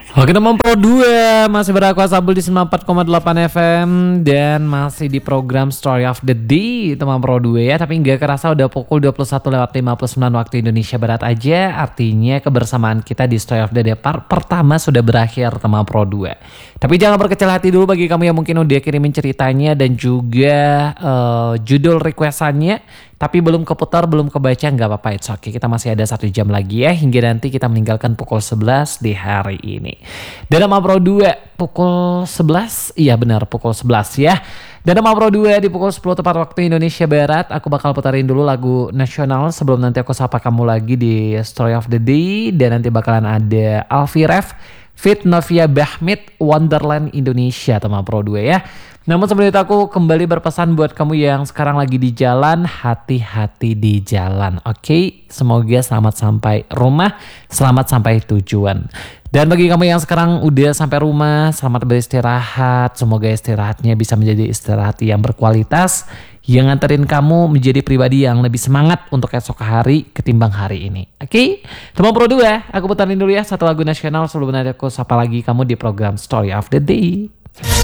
Oke teman Pro 2 masih beraku Sabul di 94,8 FM dan masih di program Story of the Day teman Pro 2 ya. Tapi nggak kerasa udah pukul 21:59 waktu Indonesia Barat aja. Artinya kebersamaan kita di Story of the Day pertama sudah berakhir teman Pro 2. Tapi jangan berkecil hati dulu bagi kamu yang mungkin udah kirimin ceritanya dan juga judul requestannya. Tapi belum keputar, belum kebaca, nggak apa-apa, it's okay. Kita masih ada 1 jam lagi ya, hingga nanti kita meninggalkan pukul 11 di hari ini. Dan sama Pro 2, pukul 11, iya benar pukul 11 ya. Dan sama Pro 2 di pukul 10 tepat waktu Indonesia Barat, aku bakal putarin dulu lagu nasional sebelum nanti aku sapa kamu lagi di Story of the Day. Dan nanti bakalan ada Alfie Ref, Fit Novia Bahmit, Wonderland Indonesia teman Pro 2 ya. Namun sebelum itu aku kembali berpesan buat kamu yang sekarang lagi di jalan, hati-hati di jalan, oke? Semoga selamat sampai rumah, selamat sampai tujuan. Dan bagi kamu yang sekarang udah sampai rumah, selamat beristirahat. Semoga istirahatnya bisa menjadi istirahat yang berkualitas, yang nganterin kamu menjadi pribadi yang lebih semangat untuk esok hari ketimbang hari ini. Oke? Teman Pro 2, aku putarin dulu ya satu lagu nasional sebelum nanti aku sapa lagi kamu di program Story of the Day.